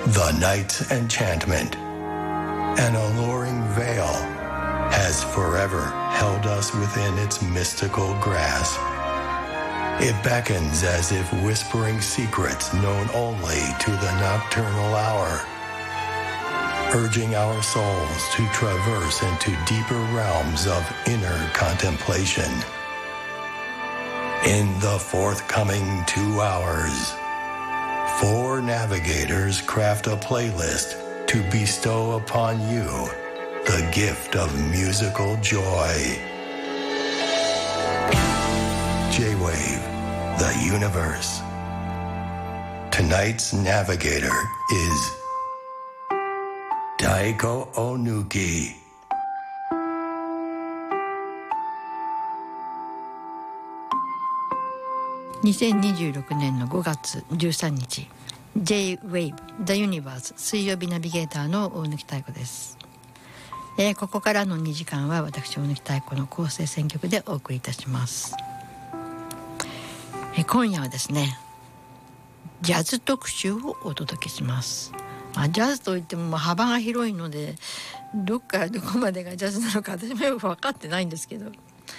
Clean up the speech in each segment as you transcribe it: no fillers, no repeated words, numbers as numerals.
The night's enchantment, an alluring veil, has forever held us within its mystical grasp. It beckons as if whispering secrets known only to the nocturnal hour, urging our souls to traverse into deeper realms of inner contemplation. In the forthcoming 2 hours, 4 navigators craft a playlist to bestow upon you the gift of musical joy. J-Wave, the universe. Tonight's navigator is Taiko Onuki. 2026年の5月13日 J-Wave The Universe 水曜日ナビゲーターの大貫妙子です。ここからの2時間は私大貫妙子の構成選曲でお送りいたします。今夜はですねジャズ特集をお届けします。ジャズといっても幅が広いのでどっからどこまでがジャズなのか私もよく分かってないんですけど、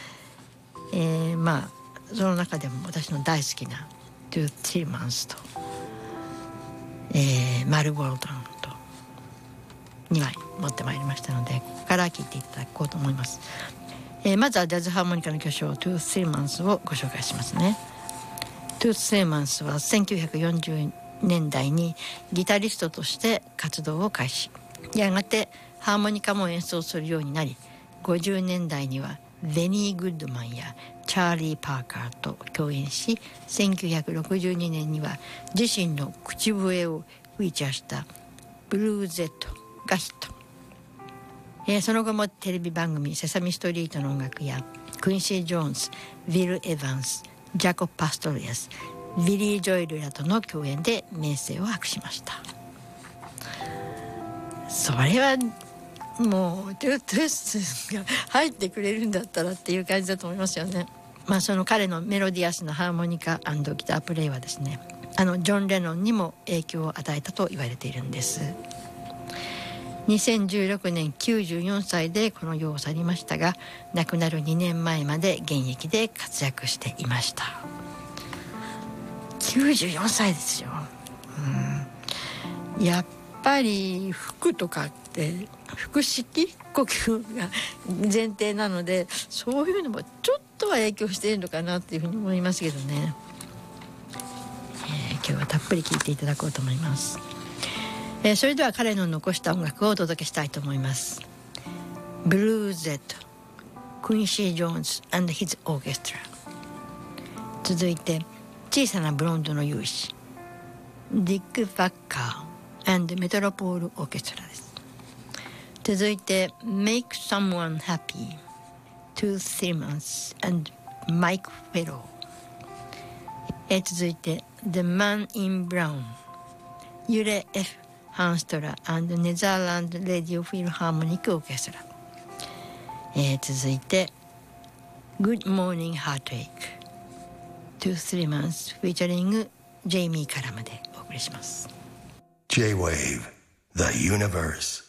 その中でも私の大好きなトゥ・ティルマンスと、マル・ゴルドンと2枚持ってまいりましたのでここから聴いていただこうと思います。まずはジャズハーモニカの巨匠トゥ・ティルマンスをご紹介しますね。トゥ・ティルマンスは1940年代にギタリストとして活動を開始、やがてハーモニカも演奏するようになり50年代にはレニー・グッドマンやチャーリー・パーカーと共演し1962年には自身の口笛をフィーチャーしたブルーゼットがヒット、その後もテレビ番組セサミストリートの音楽やクインシー・ジョーンズ、ウィル・エヴァンス、ジャコ・パストリアス、ビリー・ジョエルらとの共演で名声を博しました。それはもうトゥスが入ってくれるんだったらっていう感じだと思いますよね。その彼のメロディアスなハーモニカ&ギタープレイはですねジョン・レノンにも影響を与えたと言われているんです。2016年94歳でこの世を去りましたが亡くなる2年前まで現役で活躍していました。94歳ですよ、やっぱり服とかって腹式呼吸が前提なのでそういうのもちょっとは影響しているのかなっていうふうに思いますけどね、今日はたっぷり聴いていただこうと思います。それでは彼の残した音楽をお届けしたいと思います。ブルーゼット、クインシー・ジョーンズ and his orchestra。 続いて小さなブロンドの勇士ディック・バッカー and メトロポール・オーケストラです。続いて Make Someone Happy to Simmons and Mike Fellow、続いて The Man in Brown ユレ F ハンストラ and ネザーランド・レディオ・フィルハーモニック・オーケストラ、続いて Good Morning Heartache to Simmons featuring ジェイミー・カラムでお送りします。 J-Wave, the universe.